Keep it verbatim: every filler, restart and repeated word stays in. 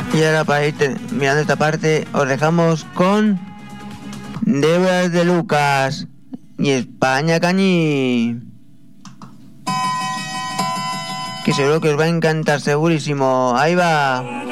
Y ahora, para ir mirando esta parte, os dejamos con Deudas de Lucas y España Cañí, que seguro que os va a encantar, segurísimo. Ahí va.